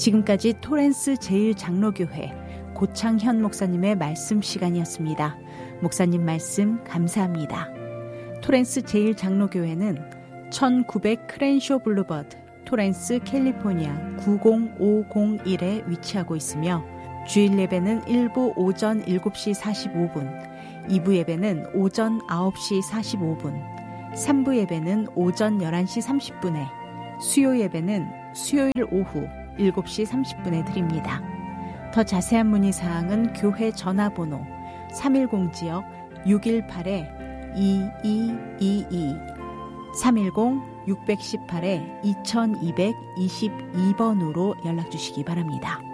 지금까지 토렌스 제일장로교회 고창현 목사님의 말씀 시간이었습니다. 목사님 말씀 감사합니다. 토렌스 제일장로교회는 1900 크렌쇼 블루버드 토렌스 캘리포니아 90501에 위치하고 있으며 주일 예배는 1부 오전 7시 45분, 2부 예배는 오전 9시 45분, 3부 예배는 오전 11시 30분에, 수요 예배는 수요일 오후 7시 30분에 드립니다. 더 자세한 문의사항은 교회 전화번호 310지역 618-2222 310-618-2222번으로 연락주시기 바랍니다.